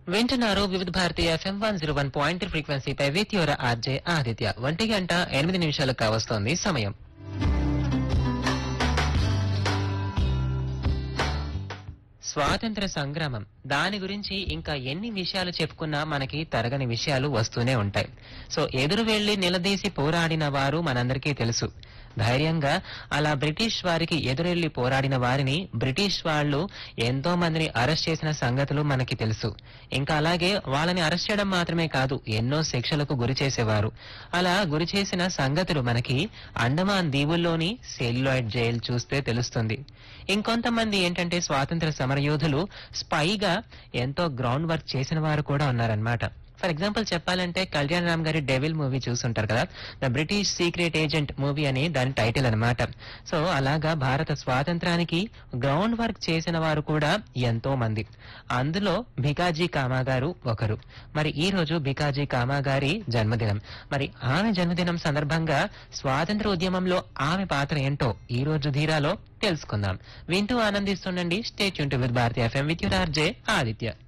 వింటున్నారు వివిధ Bharati FM 101.3 ఫ్రీక్వెన్సీపై with your RJ Aditya. 1:08 కావస్తోంది సమయం. స్వాతంత్ర సంగ్రామం దాని గురించి ఇంకా ఎన్ని విషయాలు చెప్పుకున్నా మనకి తరగని విషయాలు వస్తూనే ఉంటాయి. సో ఎదురు వెళ్లి నిలదీసి పోరాడిన వారు మనందరికీ తెలుసు. ధైర్యంగా అలా బ్రిటిష్ వారికి ఎదురెళ్లి పోరాడిన వారిని బ్రిటిష్ వాళ్ళు ఎంతో మందిని అరెస్ట్ చేసిన సంగతులు మనకి తెలుసు. ఇంకా అలాగే వాళ్ళని అరెస్ట్ చేయడం మాత్రమే కాదు, ఎన్నో శిక్షలకు గురి చేసేవారు. అలా గురి చేసిన సంగతులు మనకి అండమాన్ దీవుల్లోని సెల్యులాయిడ్ జైలు చూస్తే తెలుస్తుంది. ఇంకొంతమంది ఏంటంటే స్వాతంత్ర సమరయోధులు స్పైగా ఎంతో గ్రౌండ్ వర్క్ చేసిన వారు కూడా ఉన్నారనమాట. ఫర్ ఎగ్జాంపుల్ చెప్పాలంటే కళ్యాణ్ రామ్ గారి డెవిల్ మూవీ చూసుంటారు కదా, the British secret agent movie అని దాని టైటిల్ అనమాట. సో అలాగా భారత స్వాతంత్రానికి గ్రౌండ్ వర్క్ చేసిన వారు కూడా ఎంతో మంది. అందులో భికాజీ కామా గారు ఒకరు. మరి ఈ రోజు భికాజీ కామా గారి జన్మదినం. మరి ఆమె జన్మదినం సందర్భంగా స్వాతంత్ర ఉద్యమంలో ఆమె పాత్ర ఏంటో ఈ రోజు ధీరాలో తెలుసుకుందాం. వింటూ ఆనందిస్తుండండి. Stay tune to with Bharati FM with your RJ Aditya.